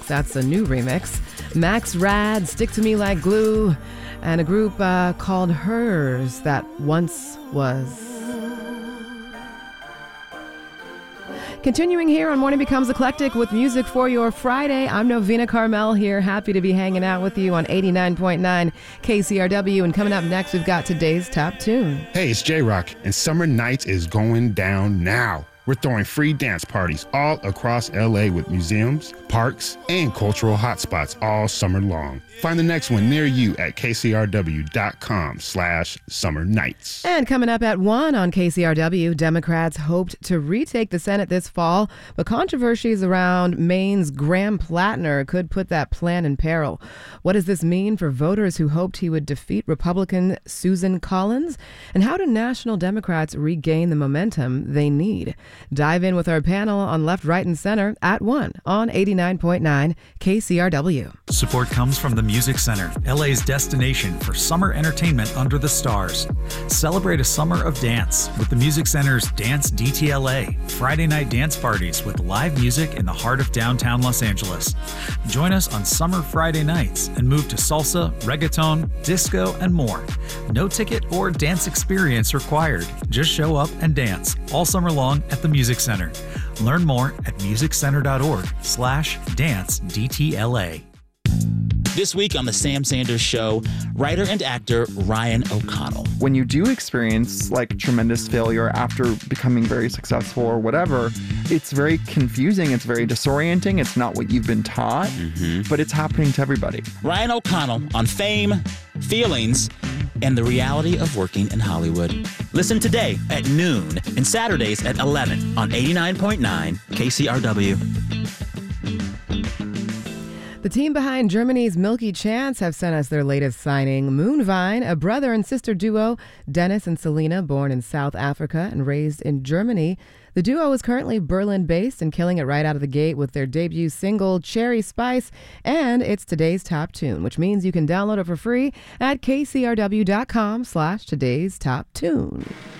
That's a new remix. Max Rad, Stick to Me Like Glue, and a group called Hers, That Once Was. Continuing here on Morning Becomes Eclectic with music for your Friday. I'm Novena Carmel here. Happy to be hanging out with you on 89.9 KCRW. And coming up next, we've got today's top tune. Hey, it's J-Rock, and Summer Nights is going down now. We're throwing free dance parties all across LA with museums, parks, and cultural hotspots all summer long. Find the next one near you at kcrw.com/summer nights. And coming up at 1 on KCRW, Democrats hoped to retake the Senate this fall, but controversies around Maine's Graham Plattner could put that plan in peril. What does this mean for voters who hoped he would defeat Republican Susan Collins? And how do national Democrats regain the momentum they need? Dive in with our panel on Left, Right, and Center at 1 on 89.9 KCRW. Support comes from the Music Center, LA's destination for summer entertainment under the stars. Celebrate a summer of dance with the Music Center's Dance DTLA, Friday night dance parties with live music in the heart of downtown Los Angeles. Join us on summer Friday nights and move to salsa, reggaeton, disco, and more. No ticket or dance experience required. Just show up and dance all summer long at the Music Center. Learn more at musiccenter.org/dance-DTLA. This week on The Sam Sanders Show, writer and actor Ryan O'Connell. When you do experience like tremendous failure after becoming very successful or whatever, it's very confusing. It's very disorienting. It's not what you've been taught, but it's happening to everybody. Ryan O'Connell on fame, feelings, and the reality of working in Hollywood. Listen today at noon and Saturdays at 11 on 89.9 KCRW. The team behind Germany's Milky Chance have sent us their latest signing, Moonvine, a brother and sister duo, Dennis and Selena, born in South Africa and raised in Germany. The duo is currently Berlin-based and killing it right out of the gate with their debut single, Cherry Spice, and it's today's top tune, which means you can download it for free at kcrw.com/today's top tune.